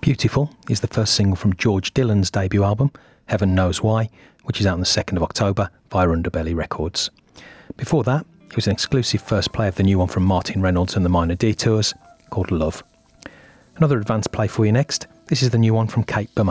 Beautiful is the first single from George Dylan's debut album, Heaven Knows Why, which is out on the 2nd of October via Underbelly Records. Before that, it was an exclusive first play of the new one from Martin Reynolds and the Minor Detours, called Love. Another advanced play for you next. This is the new one from Kate Berman.